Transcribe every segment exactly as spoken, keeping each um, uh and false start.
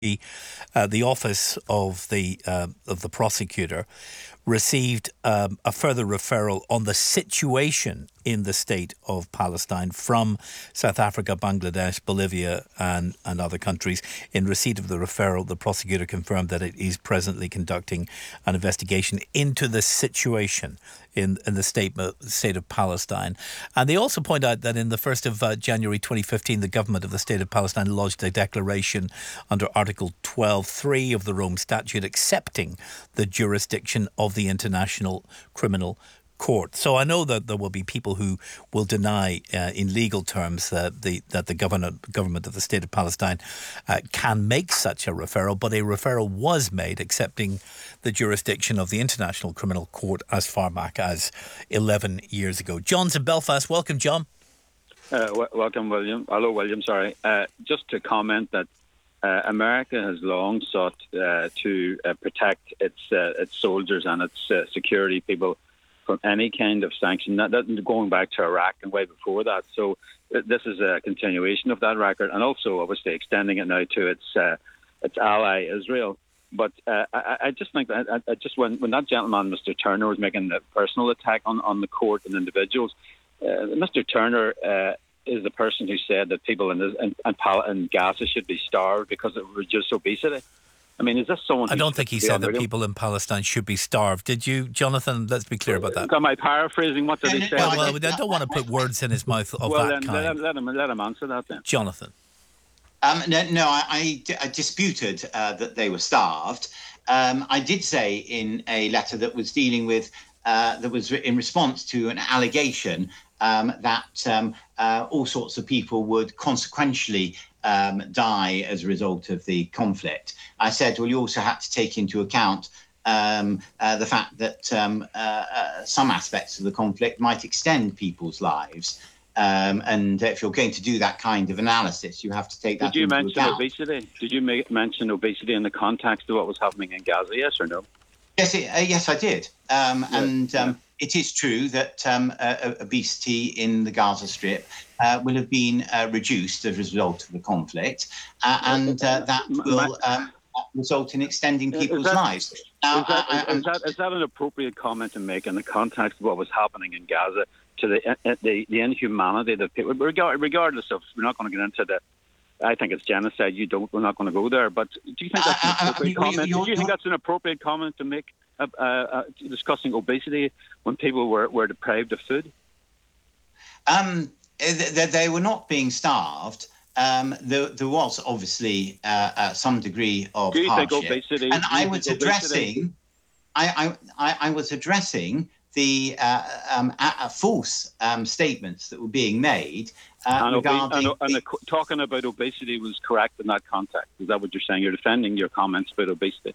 the, uh, the office of the uh, of the prosecutor received um, a further referral on the situation in the state of Palestine from South Africa, Bangladesh, Bolivia, and, and other countries. In receipt of the referral, the prosecutor confirmed that it is presently conducting an investigation into the situation in, in the state, state of Palestine. And they also point out that in the first of uh, January twenty fifteen, the government of the state of Palestine lodged a declaration under Article twelve point three of the Rome Statute accepting the jurisdiction of the International Criminal Court. So I know that there will be people who will deny uh, in legal terms that the that the government government of the state of Palestine uh, can make such a referral, but a referral was made accepting the jurisdiction of the International Criminal Court as far back as eleven years ago. John's in Belfast. Welcome, John. Uh, w- welcome, William. Hello, William. Sorry. Uh, just to comment that uh, America has long sought uh, to uh, protect its uh, its soldiers and its uh, security people from any kind of sanction. That, that going back to Iraq and way before that. So uh, this is a continuation of that record, and also obviously extending it now to its uh, its ally Israel. But uh, I, I just think that I, I just when when that gentleman, Mister Turner, was making the personal attack on, on the court and individuals, uh, Mister Turner uh, is the person who said that people in, the, in, in, Pal- in Gaza should be starved because it would reduce obesity. I mean, is this someone? I don't think he said that people in Palestine should be starved. Did you, Jonathan? Let's be clear about that. Am I paraphrasing? What did he say? Well, well, I don't want to put words in his mouth of well, that then, kind. Let him, let, him, let him answer that then. Jonathan. Um, no, no I, I, I disputed uh, that they were starved. Um, I did say in a letter that was dealing with, uh, that was in response to an allegation um, that um, uh, all sorts of people would consequentially um, die as a result of the conflict. I said, well, you also have to take into account um, uh, the fact that um, uh, uh, some aspects of the conflict might extend people's lives. Um, and if you're going to do that kind of analysis, you have to take that into account. Did you mention account. obesity? Did you make, mention obesity in the context of what was happening in Gaza, yes or no? Yes, it, uh, yes, I did. Um, yes, and um, yeah. It is true that um, uh, obesity in the Gaza Strip uh, will have been uh, reduced as a result of the conflict, uh, and uh, that will um, result in extending people's that, lives. Now, is, that, I, I, is, that, is that an appropriate comment to make in the context of what was happening in Gaza, to the the, the inhumanity that people, regardless of, we're not going to get into the, I think it's genocide. You don't. We're not going to go there. But do you think that's an appropriate uh, uh, comment? Do you think that's an appropriate comment to make uh, uh, discussing obesity when people were, were deprived of food? Um, they, they were not being starved. Um, there, there was obviously uh, uh, some degree of do you hardship. Think obesity, and I was addressing, obesity? I, I, I was addressing the uh, um, uh, false um, statements that were being made. Uh, and, regarding obe- and, and the, talking about obesity was correct in that context. Is that what you're saying? You're defending your comments about obesity.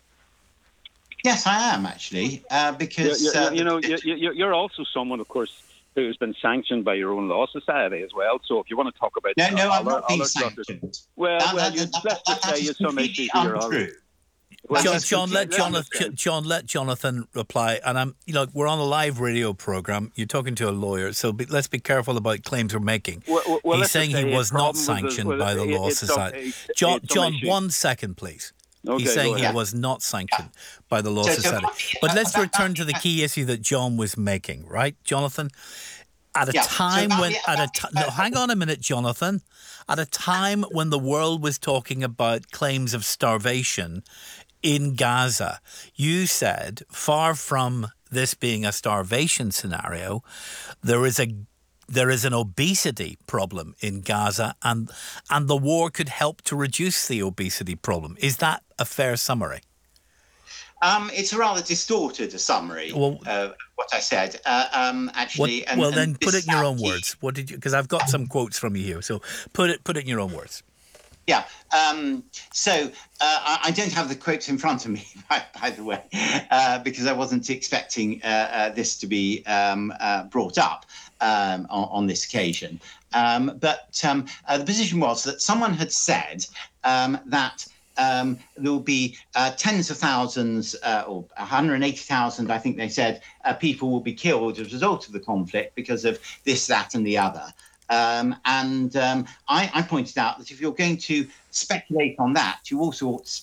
Yes, I am actually, uh, because you're, you're, uh, you know you're, you're also someone, of course, who's been sanctioned by your own law society as well. So if you want to talk about no, no, uh, I'm not being other sanctioned. Stuff, well, that, well, that, you, that, let's that, just say you some issues you're untrue. Well, John, John, let Jonathan, John, let Jonathan reply. And I'm, you know, we're on a live radio program. You're talking to a lawyer, so be, let's be careful about claims we're making. Well, well, He's saying he was not sanctioned well, by the it, Law Society. Some, John, John, issues. one second, please. Okay, He's saying he ahead. was not sanctioned by the Law So, Society. so, but let's return to the key issue that John was making, right, Jonathan? At a yeah, time so when, the, at a t- no, hang on a minute, Jonathan. At a time when the world was talking about claims of starvation in Gaza, you said, far from this being a starvation scenario, there is a there is an obesity problem in Gaza, and and the war could help to reduce the obesity problem. Is that a fair summary? Um, it's a rather distorted summary well, of what I said. Uh, um, actually, what, and, well, and then put it in your own key. words. What did you? Because I've got some quotes from you here, so put it put it in your own words. Yeah. Um, so uh, I, I don't have the quotes in front of me, by, by the way, uh, because I wasn't expecting uh, uh, this to be um, uh, brought up um, on, on this occasion. Um, but um, uh, the position was that someone had said um, that um, there will be uh, tens of thousands uh, or one hundred eighty thousand, I think they said, uh, people will be killed as a result of the conflict because of this, that and the other. Um, and um, I, I pointed out that if you're going to speculate on that, you also ought to